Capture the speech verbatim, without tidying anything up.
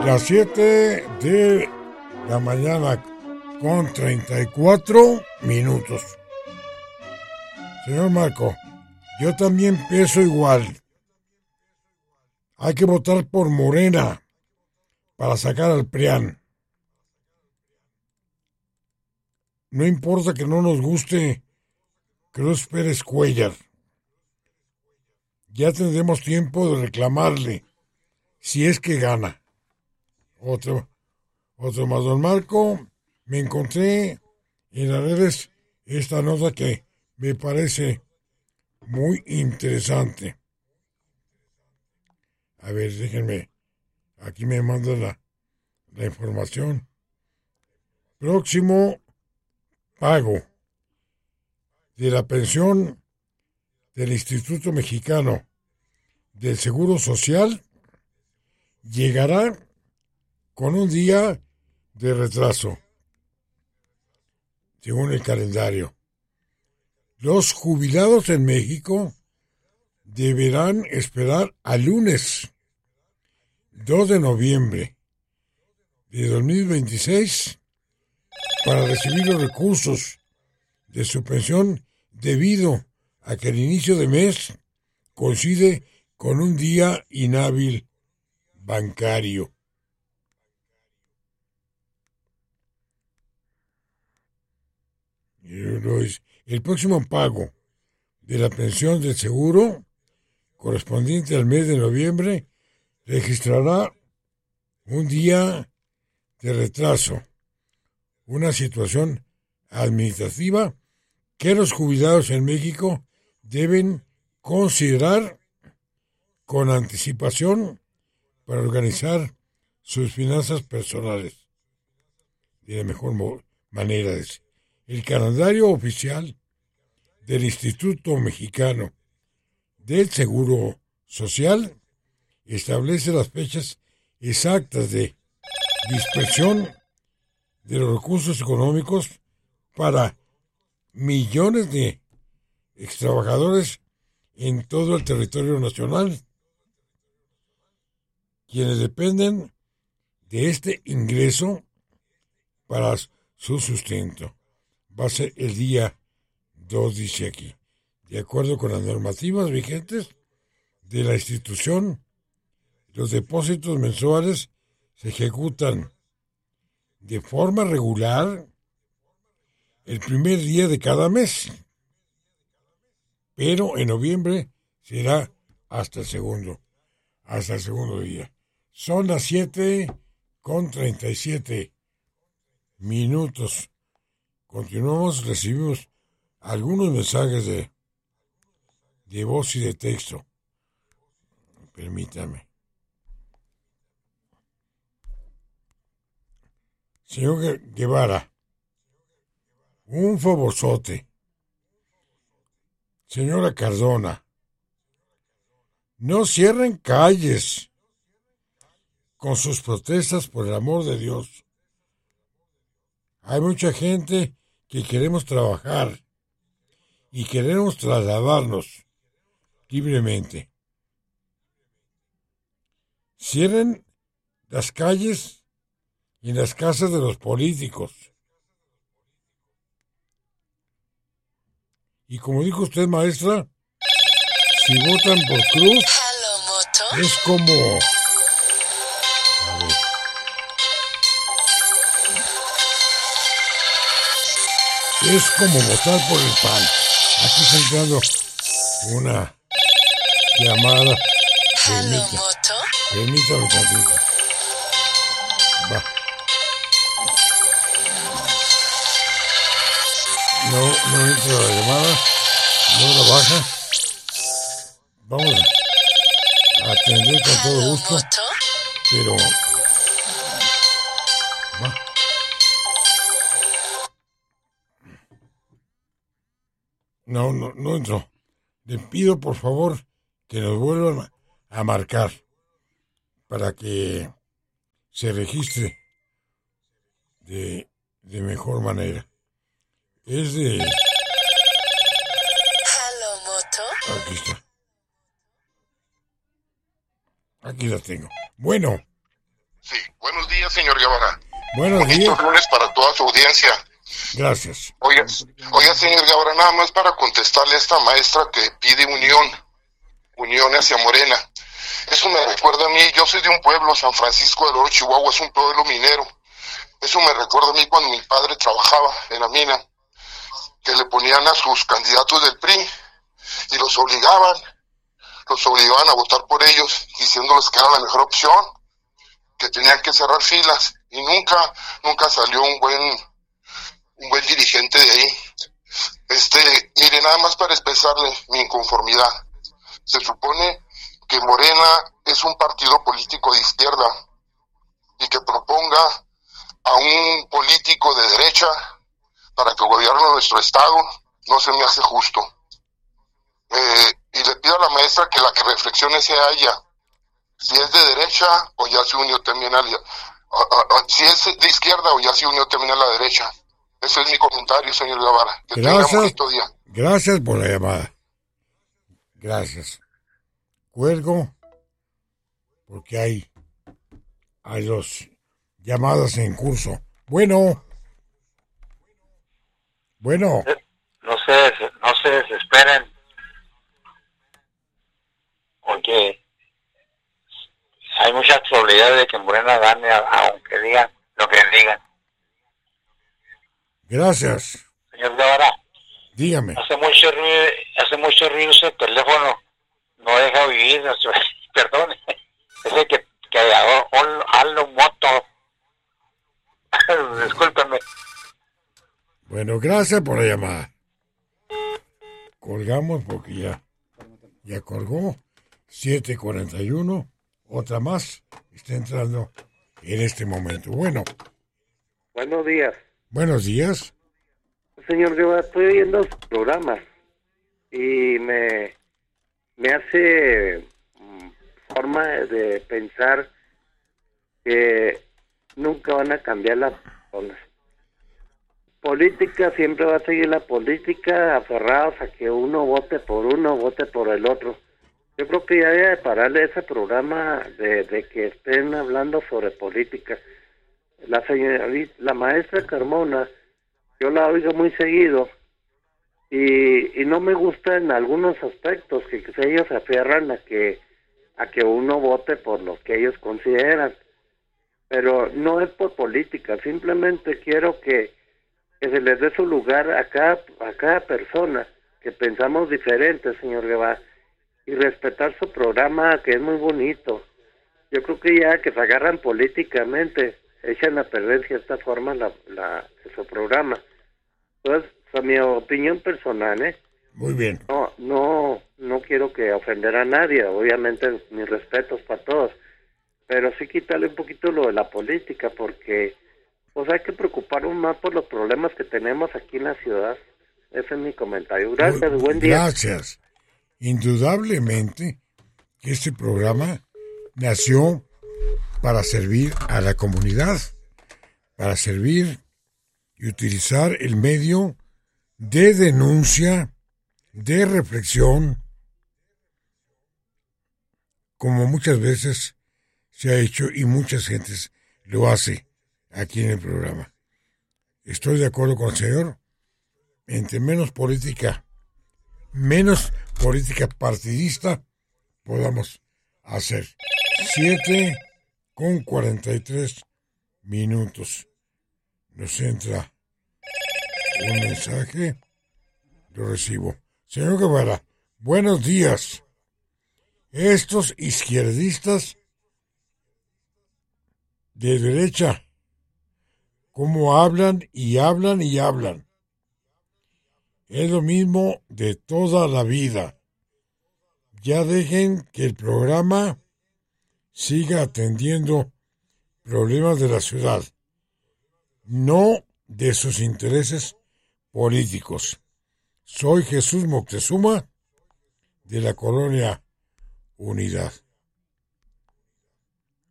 Las siete de la mañana con treinta y cuatro minutos. Señor Marco, yo también pienso igual. Hay que votar por Morena para sacar al PRIAN. No importa que no nos guste Cruz Pérez Cuellar. Ya tendremos tiempo de reclamarle si es que gana. Otro, otro más, don Marco. Me encontré en las redes esta nota que me parece muy interesante. A ver, déjenme. Aquí me manda la, la información. Próximo pago de la pensión del Instituto Mexicano del Seguro Social llegará con un día de retraso, según el calendario. Los jubilados en México deberán esperar al lunes dos de noviembre de dos mil veintiséis para recibir los recursos de su pensión debido a que el inicio de mes coincide con un día inhábil bancario. El próximo pago de la pensión del seguro correspondiente al mes de noviembre registrará un día de retraso, una situación administrativa que los jubilados en México deben considerar con anticipación para organizar sus finanzas personales de la mejor manera. El calendario oficial del Instituto Mexicano del Seguro Social establece las fechas exactas de dispersión de los recursos económicos para millones de extrabajadores en todo el territorio nacional, quienes dependen de este ingreso para su sustento. Va a ser el día dos, dice aquí. De acuerdo con las normativas vigentes de la institución, los depósitos mensuales se ejecutan de forma regular el primer día de cada mes, pero en noviembre será hasta el segundo, hasta el segundo día. Son las siete con treinta y siete minutos. Continuamos, recibimos algunos mensajes de, de voz y de texto. Permítame. Señor Guevara, un favorzote. Señora Cardona, no cierren calles con sus protestas, por el amor de Dios. Hay mucha gente que queremos trabajar y queremos trasladarnos libremente. Cierren las calles y las casas de los políticos. Y como dijo usted, maestra, si votan por Cruz, es como... A ver. Es como votar por el P A N. Aquí está entrando una llamada. Permítame, permítame tantito. Va. No, no entra la llamada. No la baja. Vamos a atender con todo gusto. Pero... Va. No, no, no entró. Le pido por favor que nos vuelvan a marcar para que se registre de, de mejor manera. Es de... Aquí está. Aquí la tengo. Bueno. Sí, días, señor Guevara. Buenos días. Bonito lunes para toda su audiencia. Gracias. Oiga, oiga, señor Guevara, nada más para contestarle a esta maestra que pide unión, unión hacia Morena. Eso me recuerda a mí, yo soy de un pueblo, San Francisco del Oro, Chihuahua, es un pueblo minero. Eso me recuerda a mí cuando mi padre trabajaba en la mina, que le ponían a sus candidatos del P R I y los obligaban, los obligaban a votar por ellos, diciéndoles que era la mejor opción, que tenían que cerrar filas, y nunca, nunca salió un buen, un buen dirigente de ahí. Este, mire, nada más para expresarle mi inconformidad. Se supone que Morena es un partido político de izquierda y que proponga a un político de derecha para que gobierne nuestro estado, no se me hace justo. Eh, y le pido a la maestra que la que reflexione sea ella, si es de derecha o ya se unió también a la, a, a, a, si es de izquierda o ya se unió también a la derecha. Ese es mi comentario, señor Guevara. Que Gracias. tenga un bonito día. Gracias por la llamada. Gracias. Cuelgo porque hay, hay dos llamadas en curso. Bueno. Bueno. No se, no se desesperen, porque hay mucha probabilidad de que Morena gane, aunque digan lo que digan. Gracias. Señor Guevara, dígame. Hace mucho ruido, hace mucho ruido ese teléfono, no deja vivir, perdón, ese que, que hazlo moto. Discúlpame. Bueno, gracias por la llamada. Colgamos porque ya, ya colgó. siete cuarenta y uno, otra más está entrando en este momento. Bueno. Buenos días. Buenos días. Señor Guevara, estoy oyendo sus programas y me, me hace um, forma de pensar que nunca van a cambiar las personas. Política siempre va a seguir la política, aferrados a que uno vote por uno, vote por el otro. Yo creo que ya debe de pararle ese programa de, de que estén hablando sobre política. La señorita, la maestra Carmona, yo la oigo muy seguido y, y no me gusta en algunos aspectos que, que ellos se aferran a que a que uno vote por lo que ellos consideran, pero no es por política, simplemente quiero que, que se les dé su lugar a cada, a cada persona, que pensamos diferente, señor Guevara, y respetar su programa, que es muy bonito. Yo creo que ya que se agarran políticamente, echan a perder de cierta forma la, la, su programa. Entonces, a mi opinión personal, ¿eh? Muy bien. No, no, no quiero que ofender a nadie, obviamente mis respetos para todos, pero sí quitarle un poquito lo de la política, porque pues hay que preocuparnos más por los problemas que tenemos aquí en la ciudad. Ese es mi comentario. Gracias, Muy, buen día. Gracias. Indudablemente que este programa nació para servir a la comunidad, para servir y utilizar el medio de denuncia, de reflexión, como muchas veces se ha hecho y muchas gentes lo hace aquí en el programa. Estoy de acuerdo con el señor, entre menos política, menos política partidista podamos hacer. Siete con cuarenta y tres minutos. Nos entra un mensaje, lo recibo. Señor Guevara, buenos días. Estos izquierdistas de derecha, cómo hablan y hablan y hablan. Es lo mismo de toda la vida. Ya dejen que el programa siga atendiendo problemas de la ciudad, no de sus intereses políticos. Soy Jesús Moctezuma, de la colonia Unidad.